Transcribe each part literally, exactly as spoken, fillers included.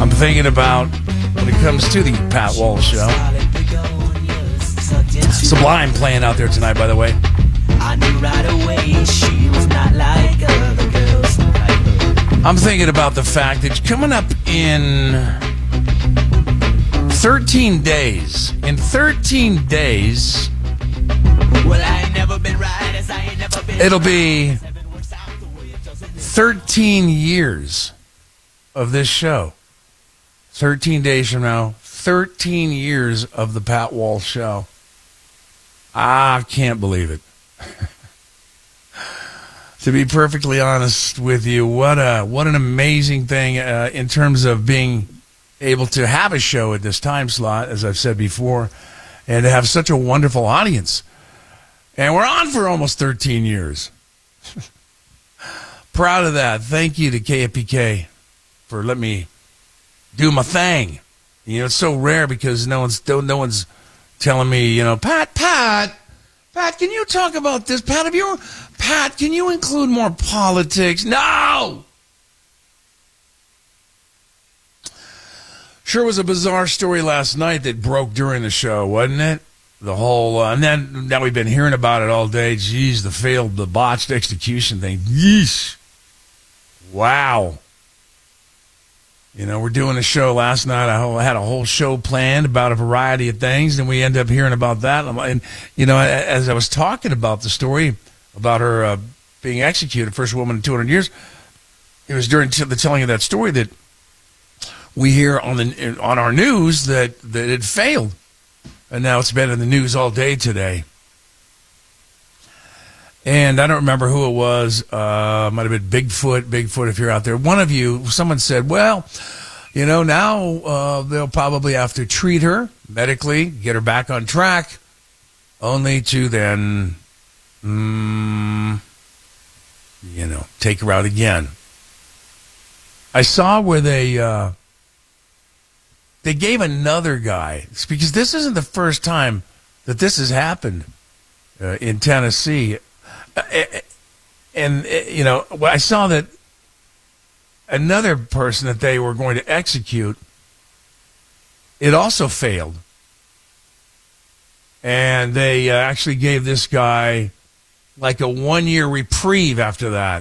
I'm thinking about when it comes to the Pat Walsh Show. Sublime playing out there tonight, by the way. I knew right away she was not like other girls. I'm thinking about the fact that coming up in thirteen days, in thirteen days, Well, I ain't never been right as I ain't never been it'll be thirteen years of this show. thirteen days from now, thirteen years of the Pat Walsh Show. I can't believe it. To be perfectly honest with you, what a what an amazing thing uh, in terms of being able to have a show at this time slot, as I've said before, and to have such a wonderful audience. And we're on for almost thirteen years. Proud of that. Thank you to K F P K for letting me do my thing. You know, it's so rare because no one's no one's telling me, you know, Pat, Pat, Pat, can you talk about this? Pat, have you, Pat, can you include more politics? No! Sure was a bizarre story last night that broke during the show, wasn't it? The whole, uh, and then now we've been hearing about it all day. Geez, the failed, the botched execution thing. Yeesh. Wow. You know, we're doing a show last night. I had a whole show planned about a variety of things, and we end up hearing about that. And, you know, as I was talking about the story about her uh, being executed, first woman in two hundred years, it was during the telling of that story that we hear on the on our news that, that it failed. And now it's been in the news all day today. And I don't remember who it was. Uh, might have been Bigfoot. Bigfoot, if you're out there. One of you, someone said, well, you know, now uh, they'll probably have to treat her medically, get her back on track, only to then, mm, you know, take her out again. I saw where they uh, they gave another guy, because this isn't the first time that this has happened uh, in Tennessee. And, you know, I saw that another person that they were going to execute, it also failed. And they uh, actually gave this guy like a one-year reprieve after that.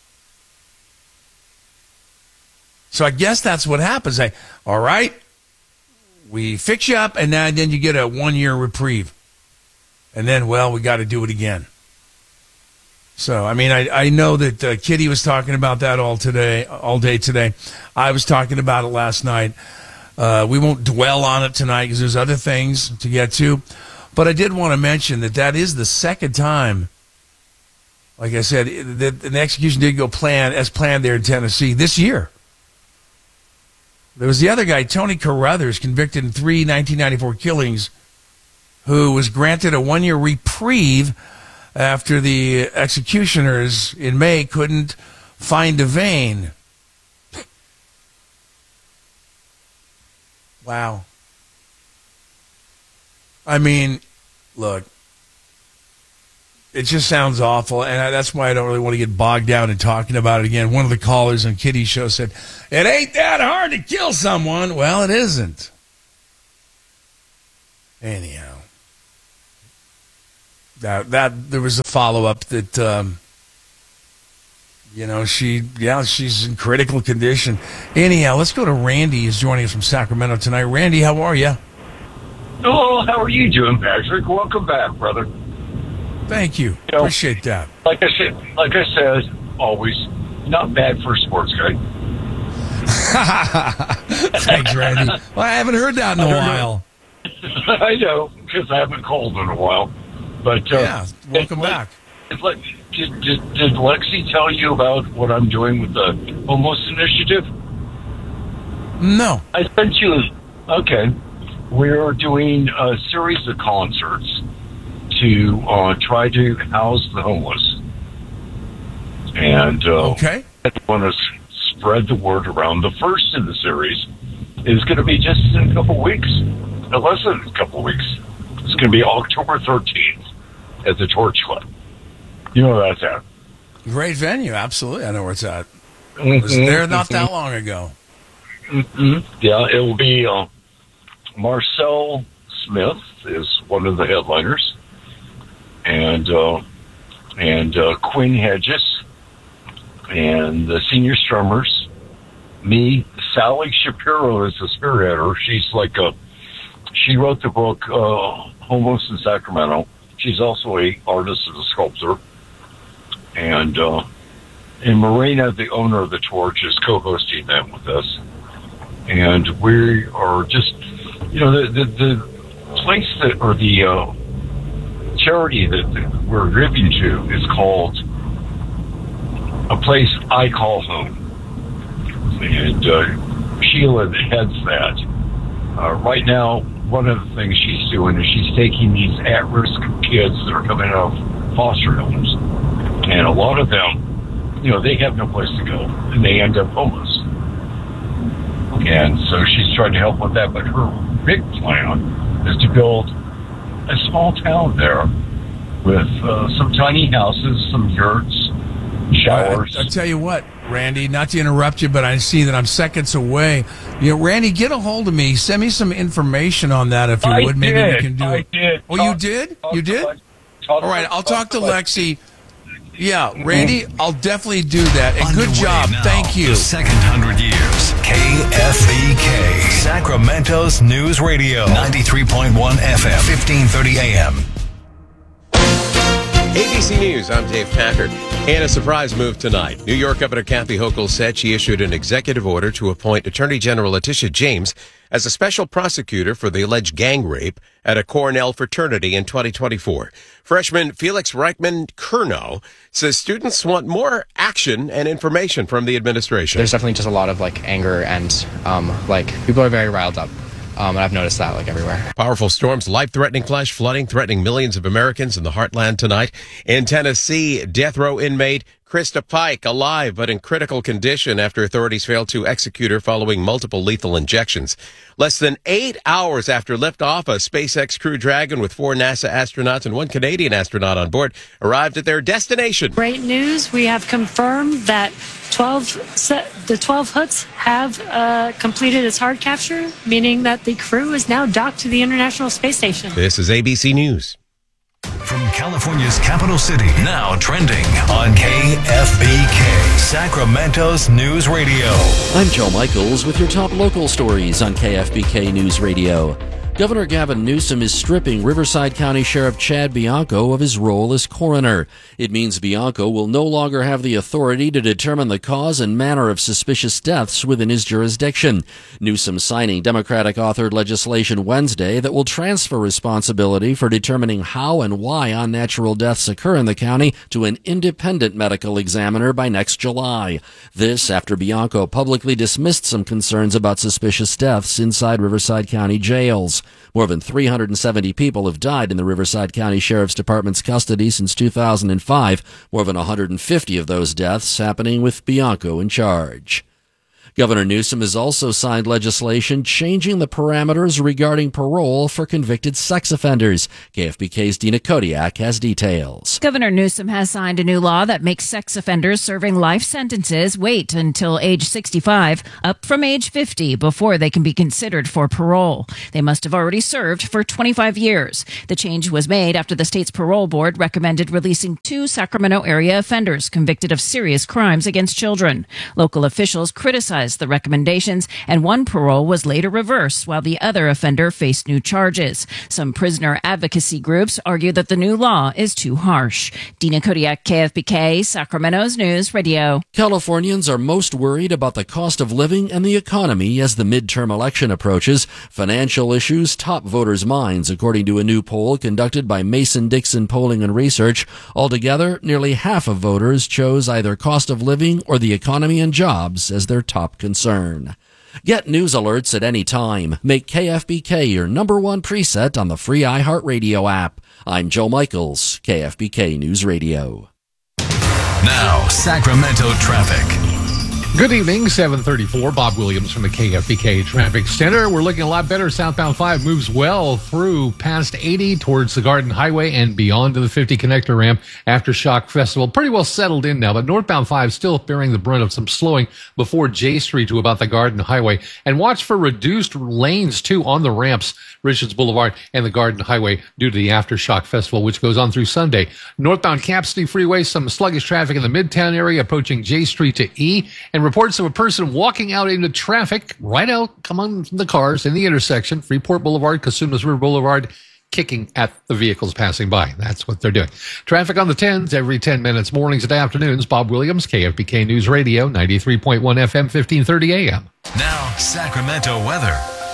So I guess that's what happens. I, all right, we fix you up, and now, then you get a one-year reprieve. And then, well, we got to do it again. So, I mean, I, I know that uh, Kitty was talking about that all today, all day today. I was talking about it last night. Uh, we won't dwell on it tonight because there's other things to get to. But I did want to mention that that is the second time, like I said, that the execution did go plan as planned there in Tennessee this year. There was the other guy, Tony Carruthers, convicted in three nineteen ninety-four killings, who was granted a one-year reprieve after the executioners in May couldn't find a vein. Wow. I mean, look, it just sounds awful, and that's why I don't really want to get bogged down in talking about it again. One of the callers on Kitty's show said, it ain't that hard to kill someone. Well, it isn't. Anyhow. That that there was a follow up that um, you know she yeah she's in critical condition. Anyhow, let's go to Randy. Who's joining us from Sacramento tonight. Randy, how are you? Oh, how are you doing, Patrick? Welcome back, brother. Thank you. you know, Appreciate that. Like I said, like I said, always not bad for a sports guy. Thanks, Randy. Well, I haven't heard that in a while. Know. I know because I haven't called in a while. But uh, yeah, welcome back. Did, did, did, did Lexi tell you about what I'm doing with the homeless initiative? No. I sent you. Okay, we're doing a series of concerts to uh, try to house the homeless, and uh, okay, I want to spread the word around. The first in the series is going to be just in a couple weeks, less than a couple weeks. It's going to be October thirteenth at the Torch Club. You know where that's at. Great venue, absolutely. I know where it's at. I was there not that long ago. Mm-hmm. Yeah, it will be uh, Marcel Smith is one of the headliners, and uh, and uh, Quinn Hedges, and the senior strummers. Me, Sally Shapiro is the spearheader. She's like a, she wrote the book uh, Homeless in Sacramento. She's also a artist and a sculptor. And uh, and Marina, the owner of the Torch, is co-hosting that with us. And we are just, you know, the the, the place that, or the uh, charity that, that we're giving to is called A Place I Call Home. And uh, Sheila heads that. Uh, right now, one of the things she's doing is she's taking these at-risk kids that are coming out of foster homes. And a lot of them, you know, they have no place to go, and they end up homeless. And so she's trying to help with that, but her big plan is to build a small town there with uh, some tiny houses, some yurts, showers. I, I tell you what, Randy, not to interrupt you, but I see that I'm seconds away. You know, Randy, get a hold of me. Send me some information on that if you I would. Maybe did. we can do I it. did. Oh, talk, you did? You did? Lex, talk All right, to, I'll talk, talk to Lexi. Lexi. Yeah, Randy, I'll definitely do that. And good Underway job. now, Thank you. The second hundred years. K F B K, Sacramento's News Radio. ninety-three point one F M, fifteen thirty A M. A B C News, I'm Dave Packard. And a surprise move tonight. New York Governor Kathy Hochul said she issued an executive order to appoint Attorney General Letitia James as a special prosecutor for the alleged gang rape at a Cornell fraternity in twenty twenty-four. Freshman Felix Reichman-Curnow says students want more action and information from the administration. There's definitely just a lot of like anger and um, like people are very riled up. Um, and I've noticed that like everywhere. Powerful storms, life-threatening flash flooding, threatening millions of Americans in the heartland tonight. In Tennessee, death row inmate Krista Pike alive but in critical condition after authorities failed to execute her following multiple lethal injections. Less than eight hours after liftoff, a SpaceX Crew Dragon with four NASA astronauts and one Canadian astronaut on board arrived at their destination. Great news. We have confirmed that twelve se- the twelve hooks have uh, completed its hard capture, meaning that the crew is now docked to the International Space Station. This is A B C News. From California's capital city, now trending on K F B K, Sacramento's News Radio. I'm Joe Michaels with your top local stories on K F B K News Radio. Governor Gavin Newsom is stripping Riverside County Sheriff Chad Bianco of his role as coroner. It means Bianco will no longer have the authority to determine the cause and manner of suspicious deaths within his jurisdiction. Newsom signing Democratic-authored legislation Wednesday that will transfer responsibility for determining how and why unnatural deaths occur in the county to an independent medical examiner by next July. This after Bianco publicly dismissed some concerns about suspicious deaths inside Riverside County jails. More than three hundred seventy people have died in the Riverside County Sheriff's Department's custody since two thousand five, more than one hundred fifty of those deaths happening with Bianco in charge. Governor Newsom has also signed legislation changing the parameters regarding parole for convicted sex offenders. K F B K's Dina Kodiak has details. Governor Newsom has signed a new law that makes sex offenders serving life sentences wait until age sixty-five, up from age fifty, before they can be considered for parole. They must have already served for twenty-five years. The change was made after the state's parole board recommended releasing two Sacramento area offenders convicted of serious crimes against children. Local officials criticized the recommendations, and one parole was later reversed while the other offender faced new charges. Some prisoner advocacy groups argue that the new law is too harsh. Dina Kodiak, K F B K, Sacramento's News Radio. Californians are most worried about the cost of living and the economy as the midterm election approaches. Financial issues top voters' minds, according to a new poll conducted by Mason-Dixon Polling and Research. Altogether, nearly half of voters chose either cost of living or the economy and jobs as their top concern. Get news alerts at any time. Make K F B K your number one preset on the free iHeartRadio app. I'm Joe Michaels, K F B K News Radio. Now, Sacramento traffic. Good evening, seven thirty-four. Bob Williams from the K F B K Traffic Center. We're looking a lot better. Southbound five moves well through past eighty towards the Garden Highway and beyond to the fifty connector ramp. Aftershock Festival pretty well settled in now, but northbound five still bearing the brunt of some slowing before J Street to about the Garden Highway. And watch for reduced lanes, too, on the ramps, Richards Boulevard and the Garden Highway due to the Aftershock Festival, which goes on through Sunday. Northbound Cap City Freeway, some sluggish traffic in the Midtown area approaching J Street to E, and reports of a person walking out into traffic right out, come on the cars in the intersection, Freeport Boulevard, Casumas River Boulevard, kicking at the vehicles passing by. That's what they're doing. Traffic on the tens every ten minutes, mornings and afternoons. Bob Williams, K F B K News Radio, ninety-three point one F M, fifteen thirty A M. Now, Sacramento weather.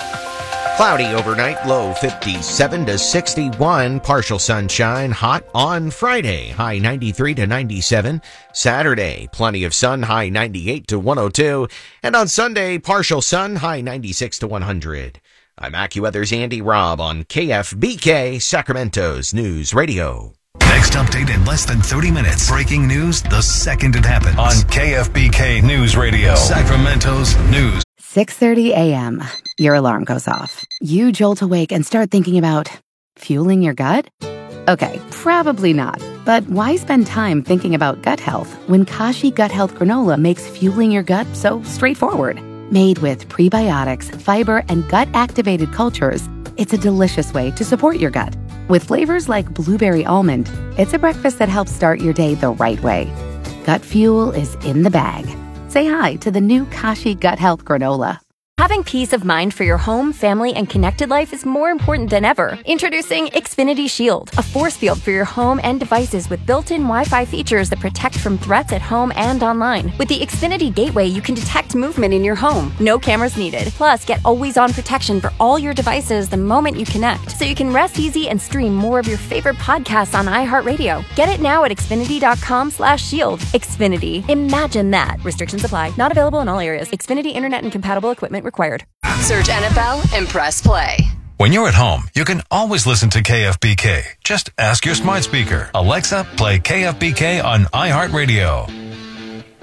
Cloudy overnight, low fifty-seven to sixty-one. Partial sunshine, hot on Friday, high ninety-three to ninety-seven. Saturday, plenty of sun, high ninety-eight to one oh two. And on Sunday, partial sun, high ninety-six to one hundred. I'm AccuWeather's Andy Robb on K F B K, Sacramento's News Radio. Next update in less than thirty minutes. Breaking news the second it happens on K F B K News Radio, Sacramento's News. six thirty a.m. Your alarm goes off. You jolt awake and start thinking about fueling your gut? Okay, probably not. But why spend time thinking about gut health when Kashi Gut Health Granola makes fueling your gut so straightforward? Made with prebiotics, fiber, and gut-activated cultures, it's a delicious way to support your gut. With flavors like blueberry almond, it's a breakfast that helps start your day the right way. Gut fuel is in the bag. Say hi to the new Kashi Gut Health Granola. Having peace of mind for your home, family, and connected life is more important than ever. Introducing Xfinity Shield, a force field for your home and devices with built-in Wi-Fi features that protect from threats at home and online. With the Xfinity Gateway, you can detect movement in your home. No cameras needed. Plus, get always-on protection for all your devices the moment you connect, so you can rest easy and stream more of your favorite podcasts on iHeartRadio. Get it now at Xfinity.com slash shield. Xfinity. Imagine that. Restrictions apply. Not available in all areas. Xfinity Internet and compatible equipment required. Search N F L and press play. When you're at home, you can always listen to K F B K. Just ask your smart speaker, Alexa, play K F B K on iHeartRadio.